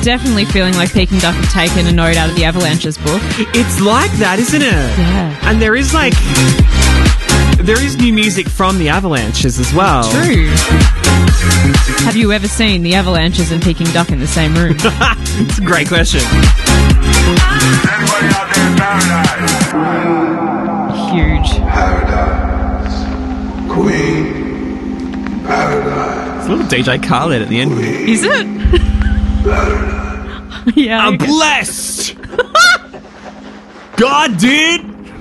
definitely feeling like Peking Duck have taken a note out of the Avalanches book. It's like that, isn't it? Yeah. And there is new music from the Avalanches as well. True. Have you ever seen the Avalanches and Peking Duck in the same room? It's a great question. Anybody out there in paradise? Huge. Paradise. Queen. Paradise. It's a little DJ Khaled at the end. Is it? Yeah. I'm blessed! God, dude!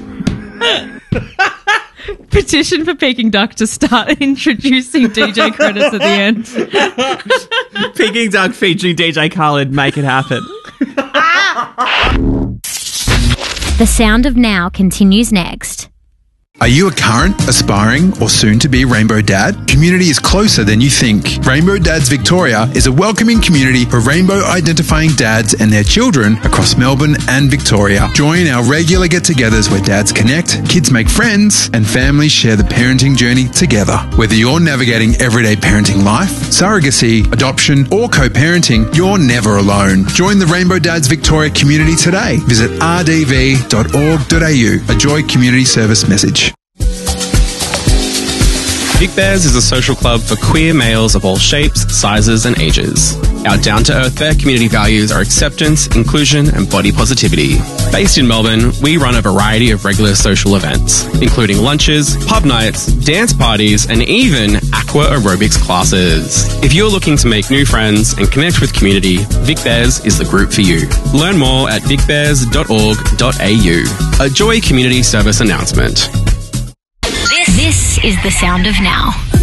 Petition for Peking Duck to start introducing DJ credits at the end. Peking Duck featuring DJ Khaled, make it happen. The Sound of Now continues next. Are you a current, aspiring, or soon-to-be Rainbow Dad? Community is closer than you think. Rainbow Dads Victoria is a welcoming community for rainbow-identifying dads and their children across Melbourne and Victoria. Join our regular get-togethers where dads connect, kids make friends, and families share the parenting journey together. Whether you're navigating everyday parenting life, surrogacy, adoption, or co-parenting, you're never alone. Join the Rainbow Dads Victoria community today. Visit rdv.org.au, a Joy Community Service message. Vic Bears is a social club for queer males of all shapes, sizes and ages. Our down-to-earth Bear community values are acceptance, inclusion and body positivity. Based in Melbourne, we run a variety of regular social events, including lunches, pub nights, dance parties and even aqua aerobics classes. If you're looking to make new friends and connect with community, Vic Bears is the group for you. Learn more at vicbears.org.au. A Joy Community Service announcement. This is The Sound of Now.